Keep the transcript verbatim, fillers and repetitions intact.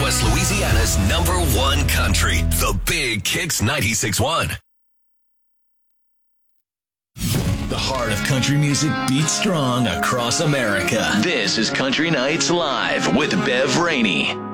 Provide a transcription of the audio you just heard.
Northwest Louisiana's number one country, the Big Kicks ninety-six point one. The heart of country music beats strong across America. This is Country Nights Live with Bev Rainey.